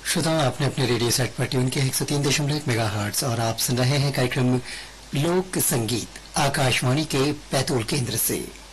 श्रोताओं, आपने अपने रेडियो सेट पर ट्यून किया 103.1 मेगाहर्ट्ज और आप सुन रहे हैं कार्यक्रम लोक संगीत आकाशवाणी के बैतूल केंद्र से।